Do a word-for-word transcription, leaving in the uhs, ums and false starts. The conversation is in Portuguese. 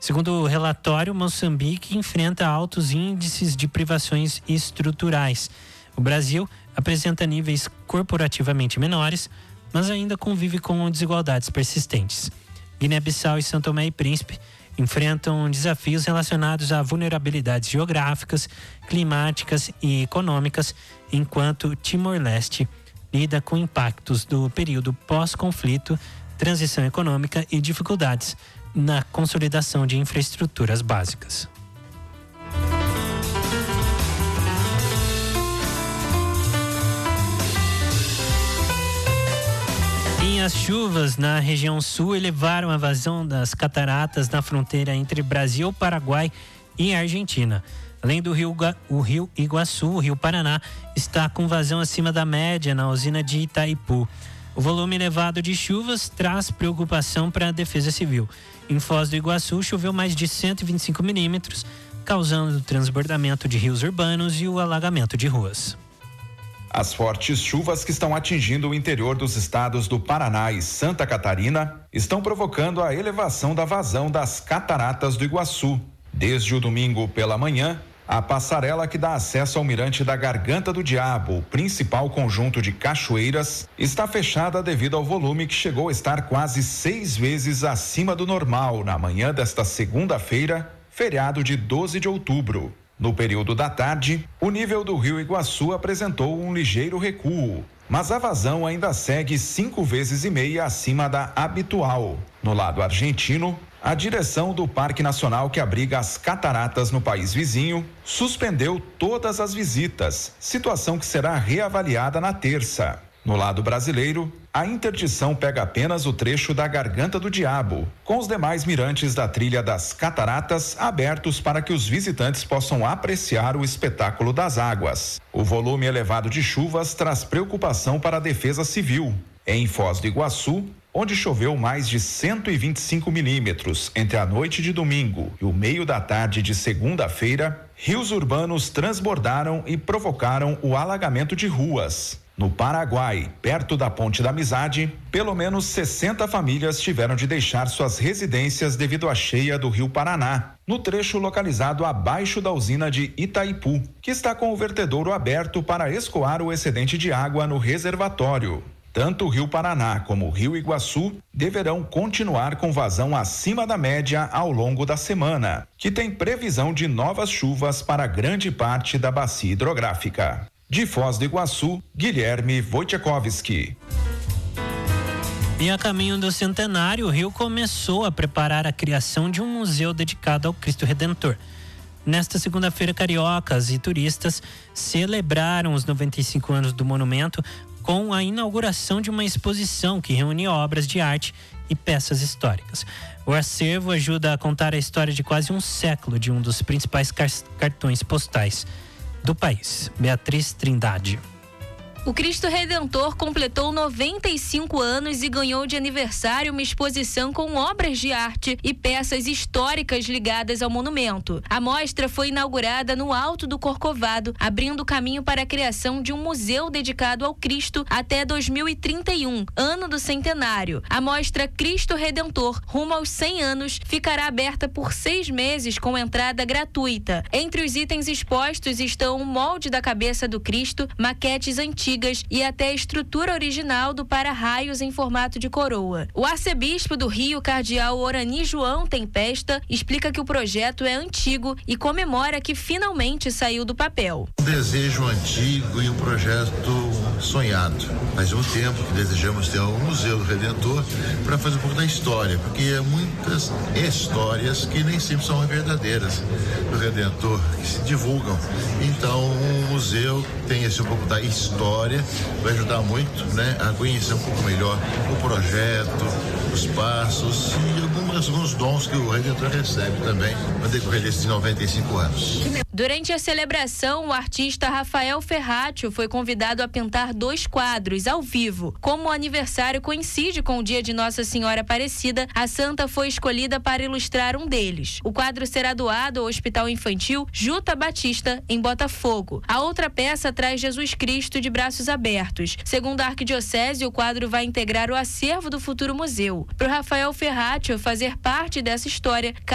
Segundo o relatório, Moçambique enfrenta altos índices de privações estruturais. O Brasil apresenta níveis corporativamente menores, mas ainda convive com desigualdades persistentes. Guiné-Bissau e São Tomé e Príncipe enfrentam desafios relacionados a vulnerabilidades geográficas, climáticas e econômicas, enquanto Timor-Leste lida com impactos do período pós-conflito, transição econômica e dificuldades na consolidação de infraestruturas básicas. E as chuvas na região sul elevaram a vazão das cataratas na fronteira entre Brasil, Paraguai e Argentina. Além do rio, o rio Iguaçu, o rio Paraná, está com vazão acima da média na usina de Itaipu. O volume elevado de chuvas traz preocupação para a Defesa Civil. Em Foz do Iguaçu, choveu mais de cento e vinte e cinco milímetros, causando o transbordamento de rios urbanos e o alagamento de ruas. As fortes chuvas que estão atingindo o interior dos estados do Paraná e Santa Catarina estão provocando a elevação da vazão das cataratas do Iguaçu. Desde o domingo pela manhã, a passarela que dá acesso ao Mirante da Garganta do Diabo, o principal conjunto de cachoeiras, está fechada devido ao volume que chegou a estar quase seis vezes acima do normal na manhã desta segunda-feira, feriado de doze de outubro. No período da tarde, o nível do rio Iguaçu apresentou um ligeiro recuo, mas a vazão ainda segue cinco vezes e meia acima da habitual. No lado argentino, a direção do Parque Nacional que abriga as cataratas no país vizinho suspendeu todas as visitas, situação que será reavaliada na terça. No lado brasileiro, a interdição pega apenas o trecho da Garganta do Diabo, com os demais mirantes da trilha das cataratas abertos para que os visitantes possam apreciar o espetáculo das águas. O volume elevado de chuvas traz preocupação para a Defesa Civil. Em Foz do Iguaçu, onde choveu mais de cento e vinte e cinco milímetros entre a noite de domingo e o meio da tarde de segunda-feira, rios urbanos transbordaram e provocaram o alagamento de ruas. No Paraguai, perto da Ponte da Amizade, pelo menos sessenta famílias tiveram de deixar suas residências devido à cheia do rio Paraná, no trecho localizado abaixo da usina de Itaipu, que está com o vertedouro aberto para escoar o excedente de água no reservatório. Tanto o rio Paraná como o rio Iguaçu deverão continuar com vazão acima da média ao longo da semana, que tem previsão de novas chuvas para grande parte da bacia hidrográfica. De Foz do Iguaçu, Guilherme Wojciechowski. E a caminho do centenário, o Rio começou a preparar a criação de um museu dedicado ao Cristo Redentor. Nesta segunda-feira, cariocas e turistas celebraram os noventa e cinco anos do monumento com a inauguração de uma exposição que reúne obras de arte e peças históricas. O acervo ajuda a contar a história de quase um século de um dos principais cartões postais do país. Beatriz Trindade. O Cristo Redentor completou noventa e cinco anos e ganhou de aniversário uma exposição com obras de arte e peças históricas ligadas ao monumento. A mostra foi inaugurada no Alto do Corcovado, abrindo caminho para a criação de um museu dedicado ao Cristo até dois mil e trinta e um, ano do centenário. A mostra Cristo Redentor, rumo aos cem anos, ficará aberta por seis meses com entrada gratuita. Entre os itens expostos estão o molde da cabeça do Cristo, maquetes antigas e até a estrutura original do para-raios em formato de coroa. O arcebispo do Rio, cardeal Orani João Tempesta, explica que o projeto é antigo e comemora que finalmente saiu do papel. Um desejo antigo e um projeto sonhado. Faz um tempo que desejamos ter um museu do Redentor para fazer um pouco da história, porque há muitas histórias que nem sempre são verdadeiras do Redentor, que se divulgam. Então, um museu tem esse um pouco da história, vai ajudar muito, né, a conhecer um pouco melhor o projeto, os passos e algumas, alguns dons que o Redentor recebe também no decorrer desses noventa e cinco anos. Durante a celebração, o artista Rafael Ferraccio foi convidado a pintar dois quadros ao vivo. Como o aniversário coincide com o dia de Nossa Senhora Aparecida, a santa foi escolhida para ilustrar um deles. O quadro será doado ao Hospital Infantil Juta Batista, em Botafogo. A outra peça traz Jesus Cristo de braços abertos. Segundo a Arquidiocese, o quadro vai integrar o acervo do futuro museu. Para o Rafael Ferraccio fazer parte dessa história,